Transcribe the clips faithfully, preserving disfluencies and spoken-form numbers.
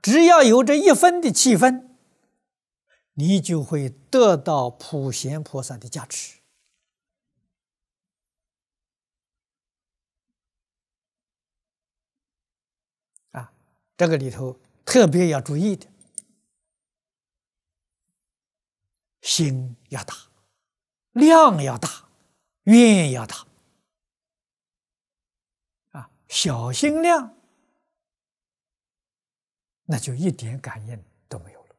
只要有这一分的气氛，你就会得到普贤菩萨的加持。啊，这个里头特别要注意的，心要大，量要大，愿要大。啊，小心量，那就一点感应都没有了。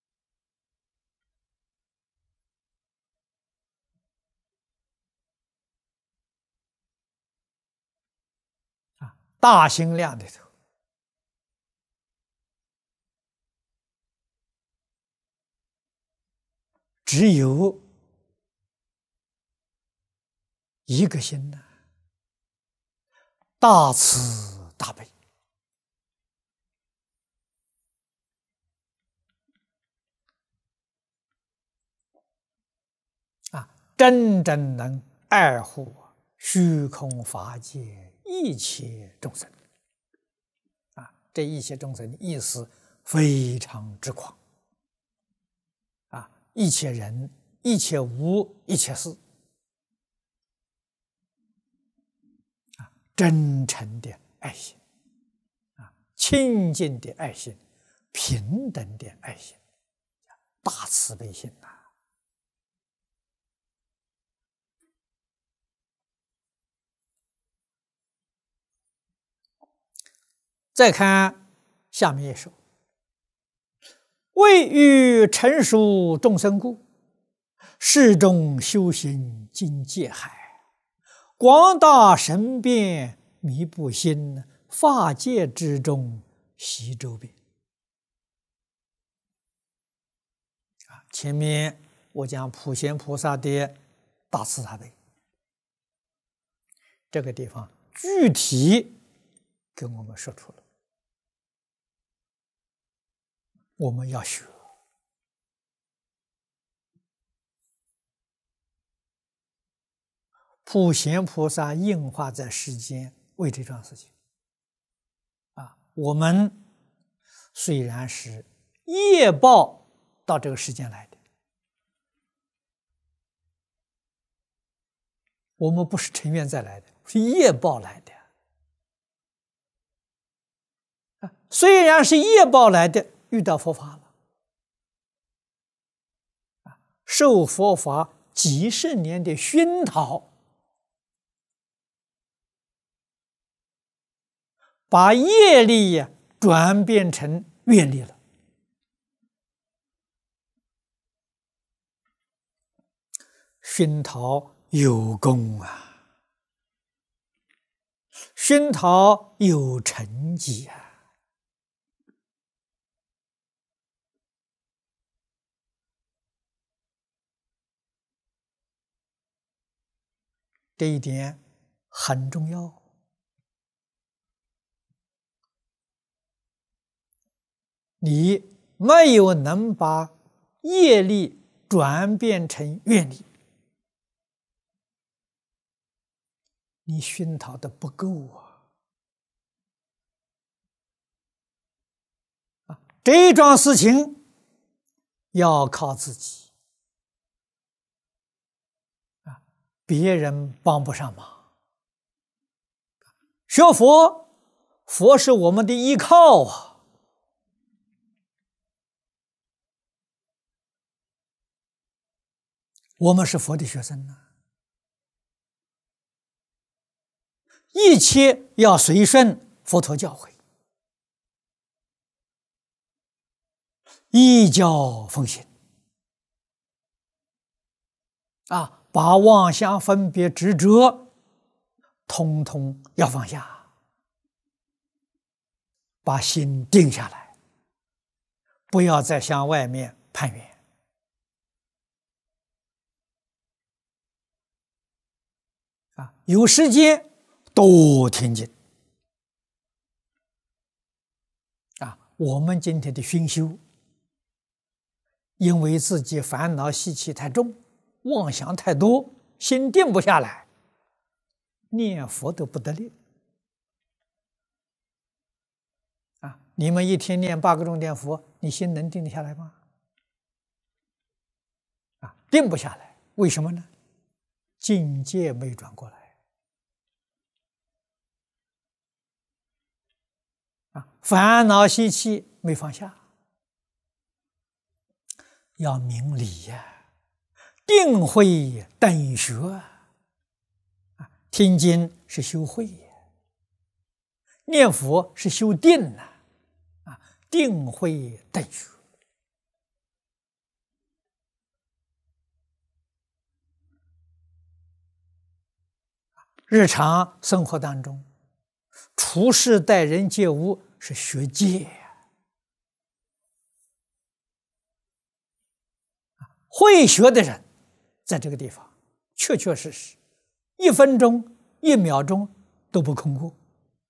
啊，大心量里头，只有一个心呢，大慈大悲。啊，真正能爱护虚空法界一切众生。啊，这一切众生的意思非常之广。啊，一切人、一切物、一切事。啊，真诚的爱心，啊，清净的爱心，平等的爱心，大慈悲心呐。再看下面一首，为欲成熟众生故，世众修行尽界海，广大神变弥不心，法界之中悉周遍。啊，前面我讲普贤菩萨的大慈大悲，这个地方具体跟我们说出了。我们要学，普贤菩萨应化在世间，为这桩事情。啊，我们虽然是业报到这个世间来的，我们不是成愿再来的，是业报来的。啊，虽然是业报来的，遇到佛法了，啊，受佛法几十年的熏陶，把业力呀转变成愿力了。熏陶有功啊，熏陶有成绩啊。这一点很重要。你没有能把业力转变成愿力，你熏陶的不够啊！啊，这桩事情要靠自己。别人帮不上忙，学佛，佛是我们的依靠啊！我们是佛的学生啊，一切要随顺佛陀教诲，依教奉行啊。把妄想分别执着通通要放下，把心定下来，不要再向外面攀缘。啊，有时间多听经。啊，我们今天的熏修，因为自己烦恼习气太重，妄想太多，心定不下来，念佛都不得力。啊， 你们一天念八个钟点佛，你心能定得下来吗？啊，定不下来，为什么呢？境界没转过来。啊，烦恼习气没放下，要明理呀，定慧等学啊，听经是修慧呀，念佛是修定呐，啊，定慧等学。日常生活当中，处事待人接物是学戒呀。会学的人，在这个地方确确实实，一分钟、一秒钟都不空过。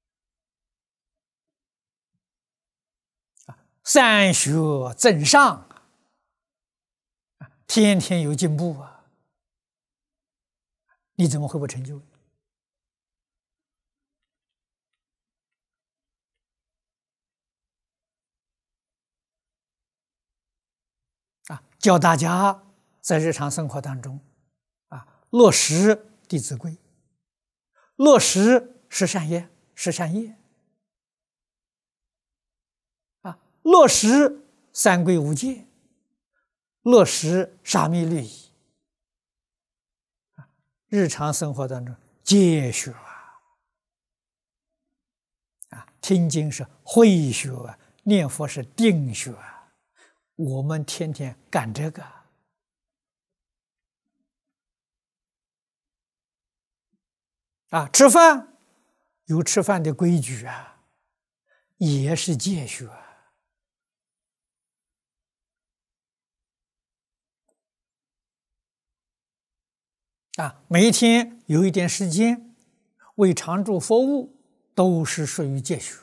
三学增上啊，天天有进步啊，你怎么会不成就？啊，教大家在日常生活当中，啊，落实《弟子规》，落实十善业、十善业，啊，落实三规五戒，落实沙弥律仪，啊，日常生活当中戒学啊，啊，听经是慧学啊，念佛是定学啊。我们天天干这个啊，吃饭有吃饭的规矩啊，也是戒学啊。每一天有一点时间为常住佛务，都是属于戒学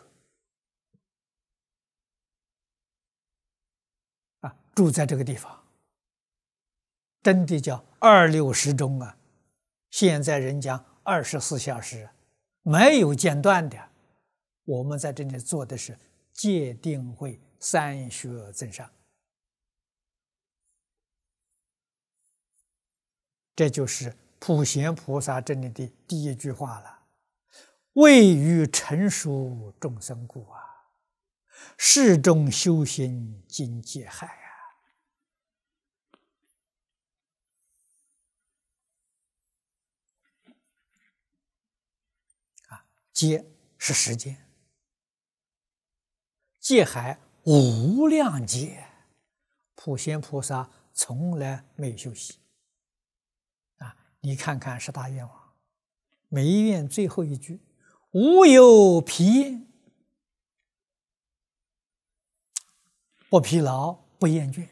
啊。住在这个地方，真的叫二六时中啊。现在人讲二十四小时没有间断的，我们在这里做的是戒定慧三学增上，这就是普贤菩萨这里的第一句话了：为于成熟众生故啊，世中修行尽戒海啊。戒是时间，戒海无量劫，普贤菩萨从来没休息啊！你看看十大愿望，每一愿最后一句无有疲厌，不疲劳不厌倦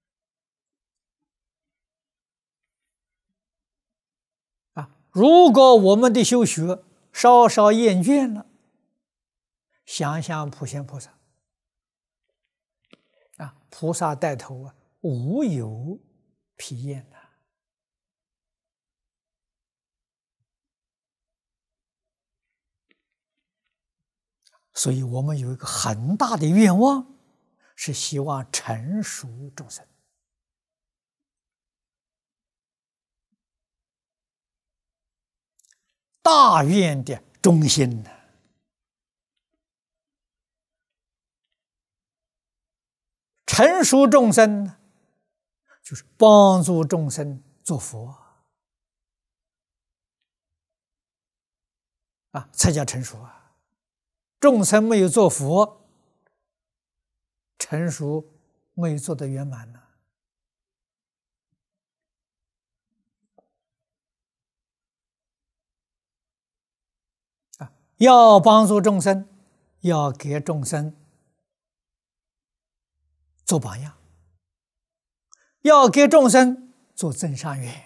啊！如果我们的修学稍稍厌倦了，想想普贤菩萨啊，菩萨带头啊，无有疲厌呐。所以我们有一个很大的愿望，是希望成熟众生。大愿的中心呢，成熟众生呢，就是帮助众生做佛啊，才叫成熟啊。众生没有做佛，成熟没有做得圆满呢。啊，要帮助众生，要给众生做榜样，要给众生做增上缘。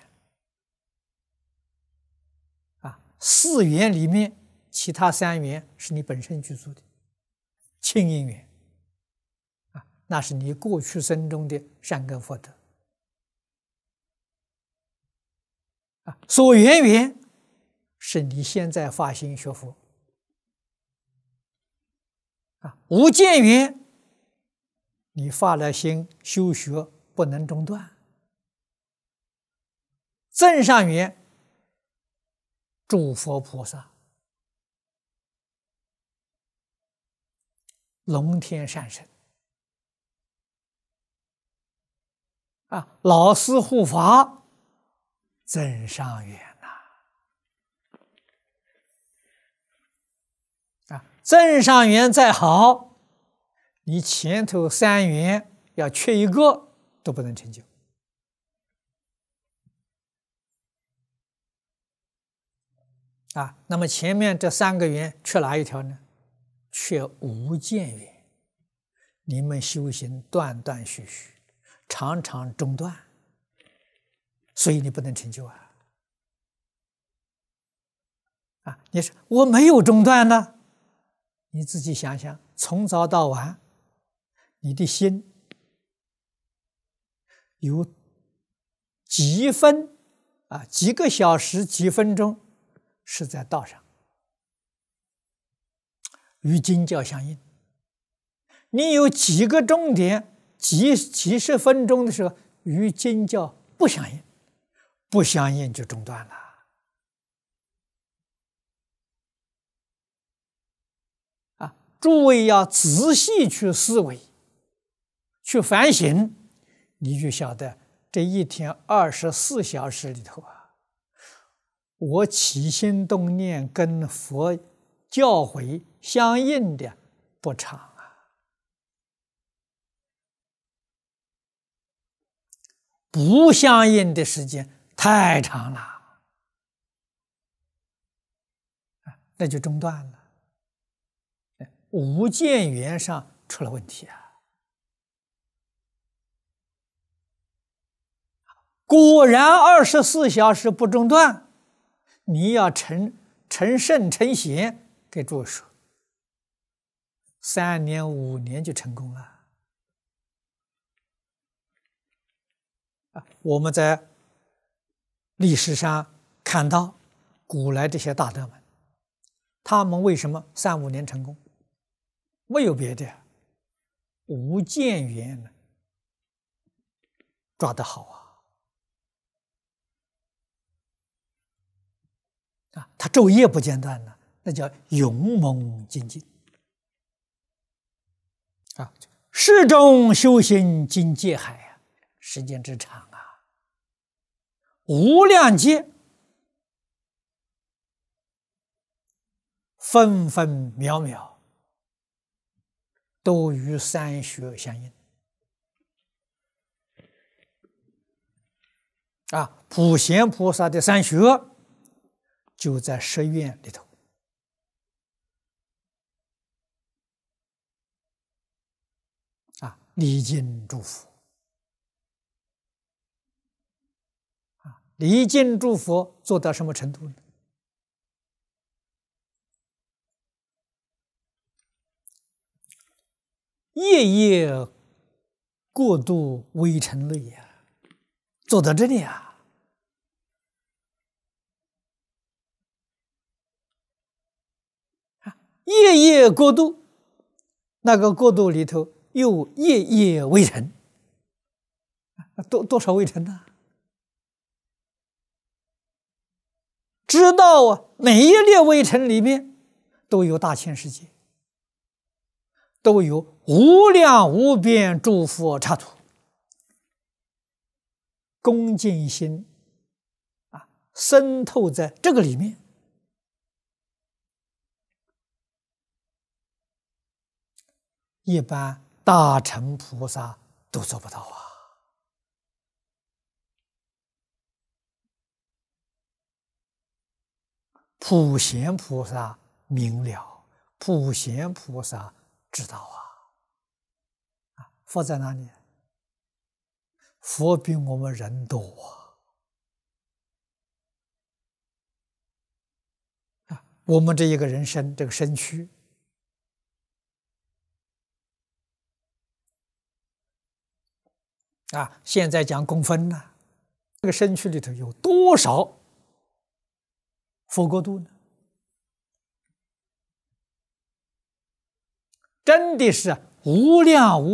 啊，四缘里面，其他三缘是你本身具足的清因缘，啊，那是你过去生中的善根福德。啊，所缘缘是你现在发心学佛。 啊，无间缘，你发了心修学不能中断。增上缘，诸佛菩萨、龙天善神啊，老师护法，增上缘呐！啊，增上缘再好，你前头三缘要缺一个都不能成就。啊，那么前面这三个缘缺哪一条呢？缺无间缘。你们修行断断续续，常常中断，所以你不能成就啊！啊，你说我没有中断呢？你自己想想，从早到晚，你的心有几分啊，几个小时、几分钟是在道上，与经教相应。你有几个钟点、几几十分钟的时候，与经教不相应，不相应就中断了。啊，诸位要仔细去思维，去反省，你就晓得这一天二十四小时里头啊，我起心动念跟佛教诲相应的不长啊。不相应的时间太长了，那就中断了。无间缘上出了问题啊！果然二十四小时不中断，你要成成圣成贤，给诸位说，三年五年就成功了。我们在历史上看到古来这些大德们，他们为什么三五年成功？没有别的，无间缘呢抓得好啊！啊，他昼夜不间断呢，那叫勇猛精进啊！世中修行尽界海啊，时间之长啊，无量劫，分分秒秒。都与三学相应啊！普贤菩萨的三学就在十愿里头啊，礼敬诸佛啊，礼敬诸佛做到什么程度呢？夜夜过度微尘类呀，做到这里啊，夜夜过度，那个过度里头又夜夜微尘，多多少微尘呢？知道啊，每一粒微尘里面都有大千世界。都有无量无边诸佛刹土，恭敬心啊，渗透在这个里面，一般大乘菩萨都做不到啊！普贤菩萨明了，普贤菩萨知道啊！啊，佛在哪里？佛比我们人多啊！啊，我们这一个人生，这个身躯啊，现在讲公分呢，这个身躯里头有多少佛国度呢？ 真的是无量无。